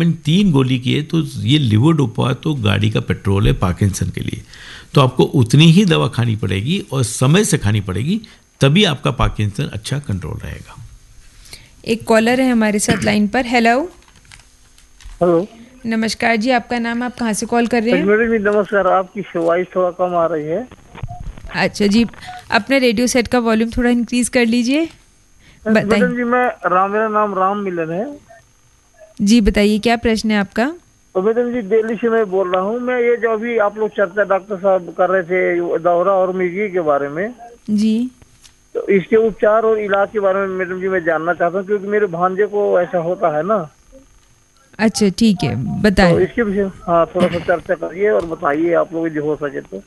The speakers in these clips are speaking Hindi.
मैंने 3 गोली की है, तो ये लिवोडोपा तो गाड़ी का पेट्रोल है पार्किंसन के लिए, तो आपको उतनी ही दवा खानी पड़ेगी और समय से खानी पड़ेगी, तभी आपका पार्किंसन अच्छा कंट्रोल रहेगा। एक कॉलर है हमारे साथ लाइन पर। हेलो। हेलो, नमस्कार जी, आपका नाम, आप कहाँ से कॉल कर रहे हैं? मैडम जी नमस्कार, आपकी आवाज़ थोड़ा कम आ रही है। अच्छा जी, अपने रेडियो सेट का वॉल्यूम थोड़ा इंक्रीज कर लीजिए। मैडम जी मेरा नाम राम मिलन है जी, बताइए क्या प्रश्न है आपका? तो मैडम जी दिल्ली से मैं बोल रहा हूँ। मैं ये जो अभी आप लोग चर्चा डॉक्टर साहब कर रहे थे दौरा और मिर्गी के बारे में जी, तो इसके उपचार और इलाज के बारे में मैडम जी मैं जानना चाहता हूँ, क्योंकि मेरे भांजे को ऐसा होता है ना। अच्छा ठीक है, बताएं। तो इसके विषय हाँ थोड़ा सा चर्चा करिए और बताइए आप लोग जो हो सके तो।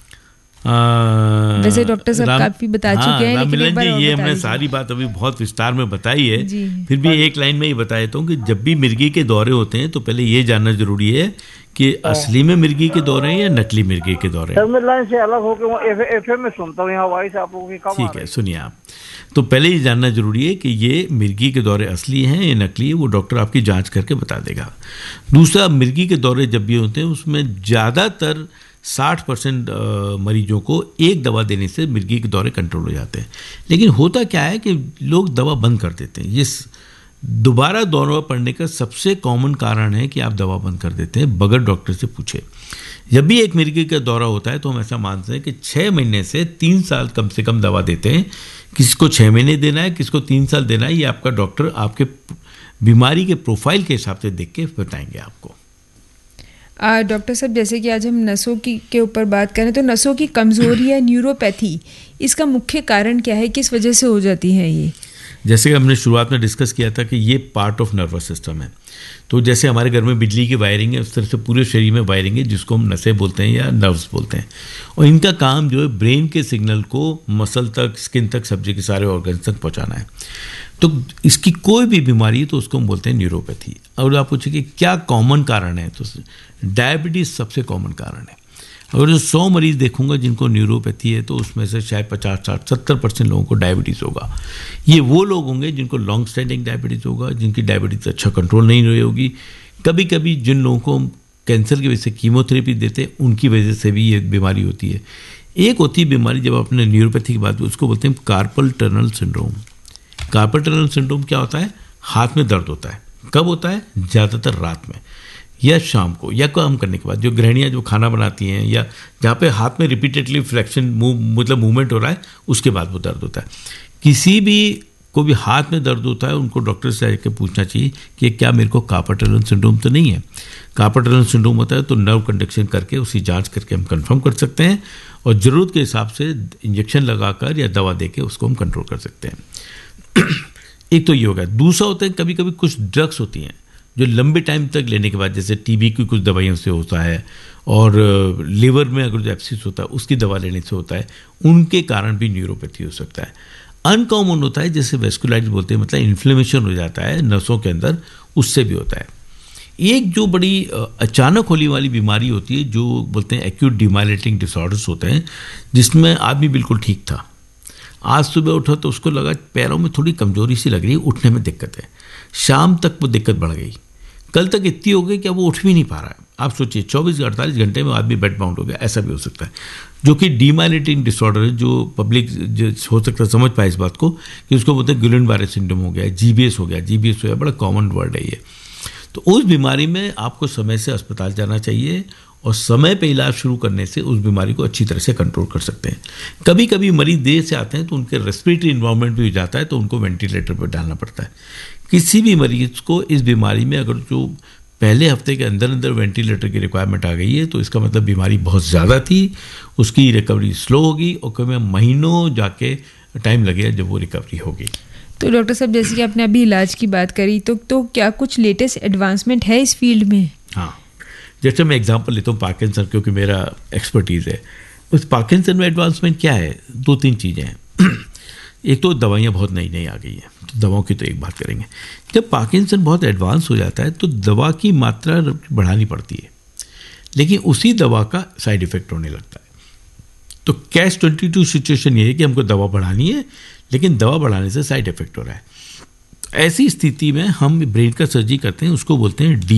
वैसे डॉक्टर साहब काफी बता चुके हैं, लेकिन एक बार जी, और ये बता हमने दीजिए। सारी बात अभी बहुत विस्तार में बताई है, जी। फिर भी एक लाइन में ये बता देता हूँ कि जब भी मिर्गी के दौरे होते हैं तो पहले ये जानना जरूरी है कि असली में मिर्गी के दौरे हैं या नकली मिर्गी के दौरे हैं। सर मैं लाइन से अलग होकर एफएम में सुनता हूँ, यहाँ वॉइस आप लोगों की कम आ ठीक रही है, सुनिए आप। तो पहले ये जानना जरूरी है कि ये मिर्गी के दौरे असली हैं या नकली है, वो डॉक्टर आपकी जांच करके बता देगा। दूसरा, मिर्गी के दौरे जब भी होते हैं उसमें ज़्यादातर 60% मरीजों को एक दवा देने से मिर्गी के दौरे कंट्रोल हो जाते हैं। लेकिन होता क्या है कि लोग दवा बंद कर देते हैं। ये दोबारा दौरा पड़ने का सबसे कॉमन कारण है कि आप दवा बंद कर देते हैं बगैर डॉक्टर से पूछे। जब भी एक मिर्गी का दौरा होता है तो हम ऐसा मानते हैं कि 6 महीने से 3 साल कम से कम दवा देते हैं। किसको 6 महीने देना है, किसको 3 साल देना है, ये आपका डॉक्टर आपके बीमारी के प्रोफाइल के हिसाब से देख के बताएंगे आपको। डॉक्टर साहब, जैसे कि आज हम नसों की के ऊपर बात करें तो नसों की कमजोरी या न्यूरोपैथी, इसका मुख्य कारण क्या है, किस वजह से हो जाती है ये? जैसे कि हमने शुरुआत में डिस्कस किया था कि ये पार्ट ऑफ नर्वस सिस्टम है। तो जैसे हमारे घर में बिजली की वायरिंग है, उस तरह से पूरे शरीर में वायरिंग है जिसको हम नसें बोलते हैं या नर्व्स बोलते हैं। और इनका काम जो है ब्रेन के सिग्नल को मसल तक, स्किन तक, सब्जी के सारे ऑर्गन्स तक पहुंचाना है। तो इसकी कोई भी बीमारी है तो उसको हम बोलते हैं न्यूरोपैथी। और आप पूछे कि क्या कॉमन कारण है, तो डायबिटीज़ सबसे कॉमन कारण है। अगर जो 100 मरीज देखूंगा जिनको न्यूरोपैथी है तो उसमें से शायद 50, 60, 70% लोगों को डायबिटीज़ होगा। ये वो लोग होंगे जिनको लॉन्ग स्टैंडिंग डायबिटीज़ होगा, जिनकी डायबिटीज़ अच्छा कंट्रोल नहीं रही होगी। कभी कभी जिन लोगों को कैंसर की वजह से कीमोथेरेपी देते हैं उनकी वजह से भी ये बीमारी होती है। एक होती है बीमारी, जब अपने न्यूरोपैथी की बात, उसको बोलते हैं carpal tunnel syndrome. Carpal tunnel syndrome क्या होता है? हाथ में दर्द होता है। कब होता है? ज़्यादातर रात में या शाम को या काम करने के बाद। जो गृहिणियाँ जो खाना बनाती हैं या जहाँ पे हाथ में रिपीटेडली फ्लैक्शन मतलब मूवमेंट हो रहा है, उसके बाद वो दर्द होता है। किसी भी को भी हाथ में दर्द होता है उनको डॉक्टर से आके पूछना चाहिए कि क्या मेरे को कार्पल टनल सिंड्रोम तो नहीं है। कार्पल टनल सिंड्रोम होता है तो नर्व कंडक्शन करके उसकी जांच करके हम कंफर्म कर सकते हैं और ज़रूरत के हिसाब से इंजेक्शन लगाकर या दवा देके उसको हम कंट्रोल कर सकते हैं। एक तो ये हो गया। दूसरा होता है कभी कभी कुछ ड्रग्स होती हैं जो लंबे टाइम तक लेने के बाद, जैसे टीबी की कुछ दवाइयों से होता है और लिवर में अगर जो एब्सिस होता है उसकी दवा लेने से होता है, उनके कारण भी न्यूरोपैथी हो सकता है। अनकॉमन होता है जैसे वेस्कुलाइटिस बोलते हैं, मतलब इन्फ्लेमेशन हो जाता है नसों के अंदर, उससे भी होता है। एक जो बड़ी अचानक होने वाली बीमारी होती है जो बोलते हैं एक्यूट डिमाइलेटिंग डिसऑर्डर्स होते हैं, जिसमें आदमी बिल्कुल ठीक था, आज सुबह उठा तो उसको लगा पैरों में थोड़ी कमजोरी सी लग रही है, उठने में दिक्कत है। शाम तक वो दिक्कत बढ़ गई, कल तक इतनी हो गई कि अब वो उठ भी नहीं पा रहा है। आप सोचिए 24-48 घंटे में आदमी बेड बाउंड हो गया, ऐसा भी हो सकता है। जो कि डिमाइलेटिंग डिसऑर्डर है, जो पब्लिक हो सकता है समझ पाए इस बात को कि उसको बोलते हैं गुइलेन-बारे सिंड्रोम हो गया, जीबीएस हो गया। जीबीएस हो गया, बड़ा कॉमन वर्ड है ये। तो उस बीमारी में आपको समय से अस्पताल जाना चाहिए और समय पे इलाज शुरू करने से उस बीमारी को अच्छी तरह से कंट्रोल कर सकते हैं। कभी कभी मरीज देर से आते हैं तो उनके रेस्पिरेटरी इन्वायरमेंट भी हो जाता है तो उनको वेंटिलेटर पर डालना पड़ता है। किसी भी मरीज को इस बीमारी में अगर जो पहले हफ्ते के अंदर अंदर वेंटिलेटर की रिक्वायरमेंट आ गई है तो इसका मतलब बीमारी बहुत ज़्यादा थी, उसकी रिकवरी स्लो होगी और कभी महीनों जाके टाइम लगेगा जब वो रिकवरी होगी। तो डॉक्टर साहब, जैसे कि आपने अभी इलाज की बात करी तो क्या कुछ लेटेस्ट एडवांसमेंट है इस फील्ड में? हाँ, जैसे मैं एग्जांपल लेता हूँ पार्किंसन, क्योंकि मेरा एक्सपर्टीज़ है। उस पार्किंसन में एडवांसमेंट क्या है? 2-3 चीज़ें हैं। एक तो दवाइयाँ बहुत नई नई आ गई हैं, तो दवाओं की तो एक बात करेंगे। जब पार्किंसन बहुत एडवांस हो जाता है तो दवा की मात्रा बढ़ानी पड़ती है, लेकिन उसी दवा का साइड इफेक्ट होने लगता है। तो कैच 22 सिचुएशन ये है कि हमको दवा बढ़ानी है लेकिन दवा बढ़ाने से साइड इफेक्ट हो रहा है। ऐसी स्थिति में हम ब्रेन का सर्जरी करते हैं, उसको बोलते हैं